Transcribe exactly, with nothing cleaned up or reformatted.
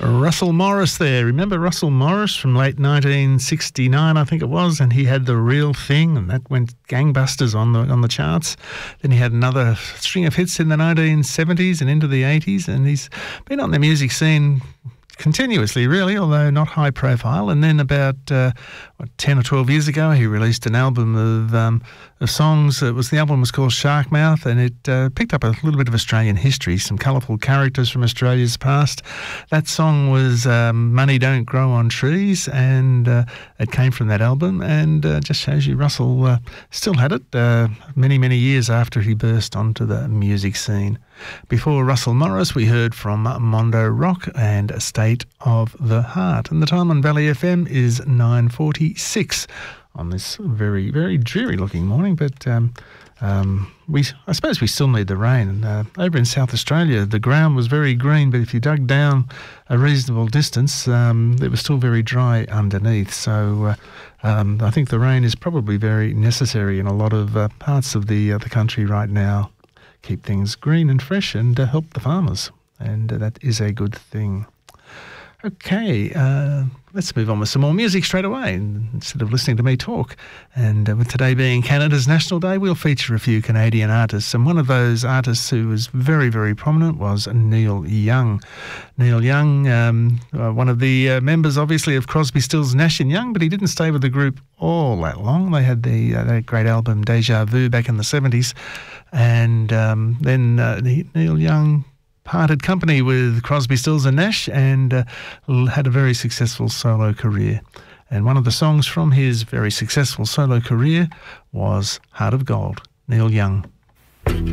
Russell Morris there. Remember Russell Morris from late nineteen sixty-nine, I think it was, and he had The Real Thing, and that went gangbusters on the on the charts. Then he had another string of hits in the nineteen seventies and into the eighties, and he's been on the music scene continuously, really, although not high profile. And then about uh, what, ten or twelve years ago, he released an album of um, of songs. It was the album was called Sharkmouth, and it uh, picked up a little bit of Australian history, some colourful characters from Australia's past. That song was um, "Money Don't Grow on Trees," and uh, it came from that album, and uh, just shows you Russell uh, still had it uh, many, many years after he burst onto the music scene. Before Russell Morris, we heard from Mondo Rock and A State of the Heart. And the time on Valley F M is nine forty-six on this very, very dreary-looking morning. But um, um, we, I suppose we still need the rain. Uh, over in South Australia, the ground was very green, but if you dug down a reasonable distance, um, it was still very dry underneath. So uh, um, I think the rain is probably very necessary in a lot of uh, parts of the, uh, the country right now. Keep things green and fresh and uh, help the farmers, and uh, that is a good thing. Okay, uh, let's move on with some more music straight away instead of listening to me talk. And uh, with today being Canada's National Day, we'll feature a few Canadian artists, and one of those artists who was very, very prominent was Neil Young. Neil Young, um, uh, one of the uh, members, obviously, of Crosby, Stills, Nash and Young, but he didn't stay with the group all that long. They had the uh, that great album Deja Vu back in the seventies. And um, then uh, Neil Young parted company with Crosby, Stills and Nash, and uh, had a very successful solo career. And one of the songs from his very successful solo career was Heart of Gold, Neil Young.